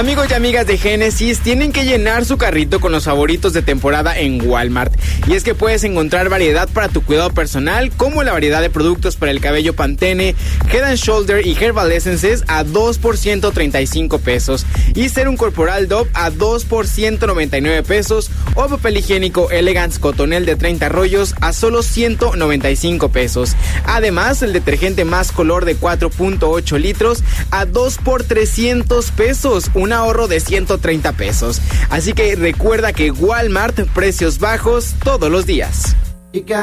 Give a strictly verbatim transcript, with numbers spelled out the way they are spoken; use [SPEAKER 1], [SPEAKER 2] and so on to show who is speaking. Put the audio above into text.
[SPEAKER 1] Amigos y amigas de Génesis, tienen que llenar su carrito con los favoritos de temporada en Walmart. Y es que puedes encontrar variedad para tu cuidado personal, como la variedad de productos para el cabello Pantene, Head and Shoulder y Herbal Essences a dos por ciento treinta y cinco pesos. Y Serum Corporal Dove a dos por ciento noventa y nueve pesos. O papel higiénico Elegance Cotonel de treinta rollos a solo ciento noventa y cinco pesos. Además, el detergente Más Color de cuatro punto ocho litros a dos por trescientos pesos. Un ahorro de ciento treinta pesos. Así que recuerda que Walmart, precios bajos todos los días.